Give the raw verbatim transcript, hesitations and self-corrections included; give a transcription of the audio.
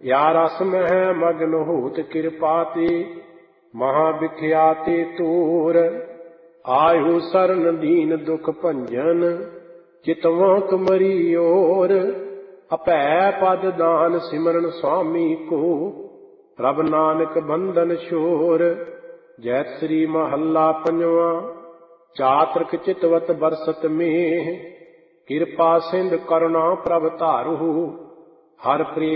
या रस मह मग्न होत कृपाति महा विख्याति तूर। आयु सरन दीन दुख भंजन चितवों तुमरी ओर। अपै पद दान सिमरन स्वामी को प्रभ नानक बंधन शोर। जैत श्री महला पंजवा। चातृक चितवत बरसत में कृपा सिंध करुणा प्रभ धारु। हर प्रेम